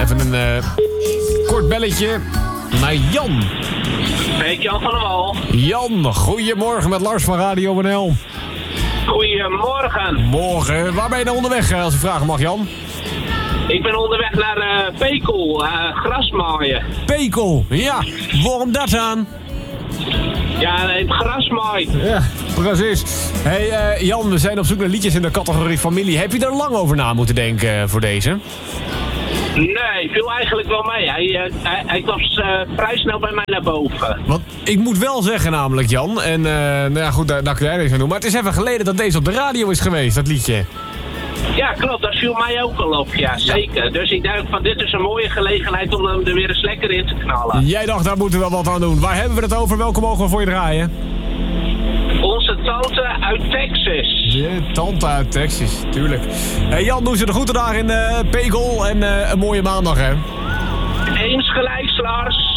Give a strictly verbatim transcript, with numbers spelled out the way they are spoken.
even een uh, kort belletje naar Jan. Hey, Jan van der Wal. Jan, goedemorgen met Lars van Radio N L. Goedemorgen. Morgen. Waar ben je nou onderweg, als ik vragen mag, Jan? Ik ben onderweg naar uh, Pekel, uh, grasmaaien. Pekel, ja. Waarom dat aan? Ja, het grasmaaien. Ja, precies. Hey uh, Jan, we zijn op zoek naar liedjes in de categorie familie. Heb je er lang over na moeten denken uh, voor deze? Nee, viel eigenlijk wel mee. Hij, uh, hij, hij kwam uh, vrij snel bij mij naar boven. Want ik moet wel zeggen namelijk, Jan, en uh, nou ja, goed, daar, daar kun jij niks aan doen, maar het is even geleden dat deze op de radio is geweest, dat liedje. Ja, klopt. Dat viel mij ook al op. Ja, zeker. Ja. Dus ik dacht van, dit is een mooie gelegenheid om hem er weer eens lekker in te knallen. Jij dacht, daar moeten we wel wat aan doen. Waar hebben we het over? Welke mogen we voor je draaien? Onze tante uit Texas. De tante uit Texas, tuurlijk. Hey Jan, doen ze de groeten daar in uh, Pekel en uh, een mooie maandag, hè? Eens gelijk, Lars.